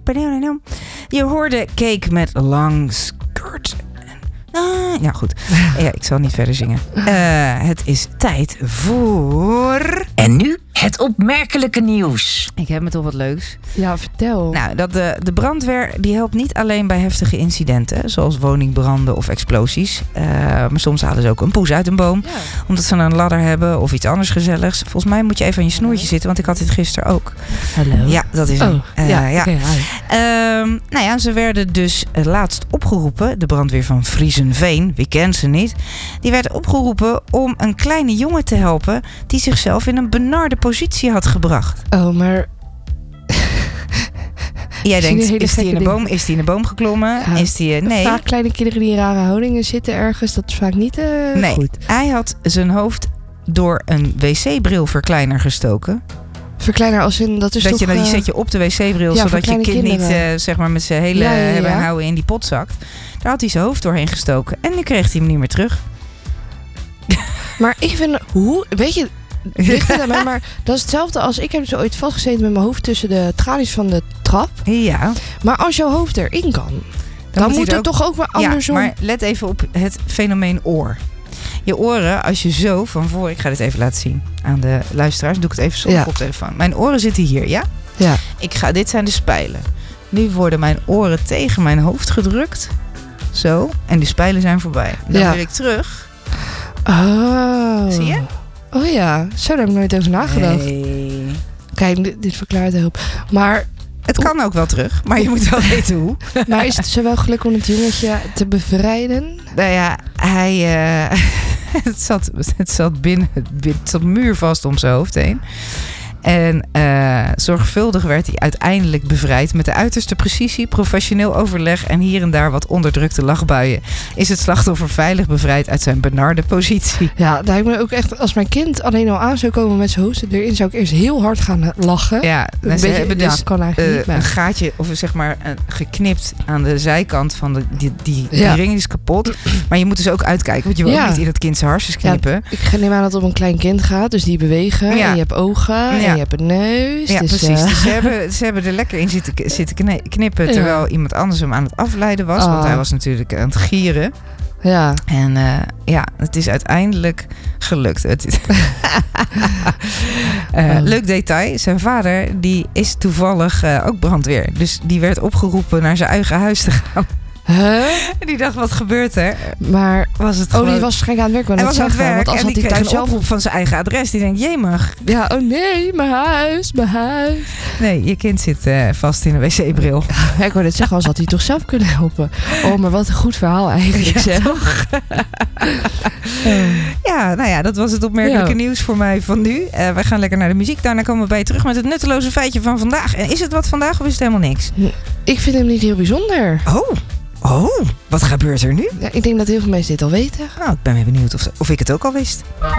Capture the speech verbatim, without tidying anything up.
Je hoorde Cake met Long Skirt. Ah, ja, goed. Ja, ik zal niet verder zingen. Uh, het is tijd voor... En nu het opmerkelijke nieuws. Ik heb met al wat leuks. Ja, vertel. Nou, dat de, de brandweer die helpt niet alleen bij heftige incidenten, zoals woningbranden of explosies. Uh, maar soms halen ze ook een poes uit een boom. Ja. Omdat ze een ladder hebben of iets anders gezelligs. Volgens mij moet je even aan je snoertje zitten, want ik had dit gisteren ook. Hallo. Ja, dat is hem. Oh, uh, ja, ja. Okay, uh, nou ja, ze werden dus laatst opgeroepen, de brandweer van Friezenveen, wie kent ze niet, die werd opgeroepen om een kleine jongen te helpen die zichzelf in een benarde positie had gebracht. Oh, maar... Jij denkt, is die in de boom, is die in de boom geklommen? Ja, is die, nee. Vaak kleine kinderen die in rare houdingen zitten ergens, dat is vaak niet uh, nee, goed. Hij had zijn hoofd door een wc-bril verkleiner gestoken. Verkleiner als in, dat is dat toch... Je, die uh, zet je op de wc-bril, ja, zodat je kind kinderen. niet uh, zeg maar met zijn hele ja, ja, ja. hebben houden in die pot zakt. Daar had hij zijn hoofd doorheen gestoken. En nu kreeg hij hem niet meer terug. Maar ik vind, hoe, weet je... Ligt het aan mij, maar dat is hetzelfde als ik heb zo ooit vastgezeten met mijn hoofd tussen de tralies van de trap. Ja. Maar als jouw hoofd erin kan, dan, dan moet, moet het ook, toch ook maar andersom. Ja, maar let even op het fenomeen oor. Je oren, als je zo van voor... Ik ga dit even laten zien aan de luisteraars. Doe ik het even zonder ja. koptelefoon. Mijn oren zitten hier, ja? Ja. Ik ga, dit zijn de spijlen. Nu worden mijn oren tegen mijn hoofd gedrukt. Zo. En die spijlen zijn voorbij. Dan ja. wil ik terug. Oh. Zie je? Oh ja, zo daar heb ik nooit over nagedacht. Nee. Kijk, dit, dit verklaart de hulp. Maar het kan ook wel terug, maar je moet wel weten hoe. Maar is het zo wel gelukt om het jongetje te bevrijden? Nou ja, hij... Uh, het, zat, het zat binnen... Het zat muurvast om zijn hoofd heen. En uh, zorgvuldig werd hij uiteindelijk bevrijd. Met de uiterste precisie, professioneel overleg en hier en daar wat onderdrukte lachbuien. Is het slachtoffer veilig bevrijd uit zijn benarde positie. Ja, daar heb ik me ook echt... Als mijn kind alleen al aan zou komen met zijn hoofd erin, zou ik eerst heel hard gaan lachen. Ja, een ze beetje, hebben dus ja, kan eigenlijk uh, niet een gaatje, of zeg maar uh, geknipt aan de zijkant van de, die, die, die ja. ring is kapot. Maar je moet dus ook uitkijken, want je wil ja. ook niet in dat kind zijn harsjes knippen. Ja, ik neem aan dat het om een klein kind gaat, dus die bewegen. Ja. En je hebt ogen. Ja. En je hebt een neus. Ja, dus, precies. Uh... Dus ze, hebben, ze hebben er lekker in zitten, zitten knippen... terwijl ja. iemand anders hem aan het afleiden was. Oh. Want hij was natuurlijk aan het gieren. Ja. En uh, ja, het is uiteindelijk gelukt. Het is uh, oh. Leuk detail. Zijn vader die is toevallig uh, ook brandweer. Dus die werd opgeroepen naar zijn eigen huis te gaan. Huh? En die dacht, wat gebeurt er? Maar was het oh, gewoon... die was waarschijnlijk aan het werk. Hij was aan het werk want als en die kreeg thuis een zelf oproep van zijn eigen adres. Die denkt, jemig. Ja, oh nee, mijn huis, mijn huis. Nee, je kind zit uh, vast in een wc-bril. Ja, ik wou net zeggen, als had hij toch zelf kunnen helpen. Oh, maar wat een goed verhaal eigenlijk. Ja, zeg. Toch? Ja, nou ja, dat was het opmerkelijke ja. nieuws voor mij van nu. Uh, wij gaan lekker naar de muziek. Daarna komen we bij je terug met het nutteloze feitje van vandaag. En is het wat vandaag of is het helemaal niks? Ik vind hem niet heel bijzonder. Oh, oh, wat gebeurt er nu? Ja, ik denk dat heel veel mensen dit al weten. Nou, ik ben weer benieuwd of, of ik het ook al wist.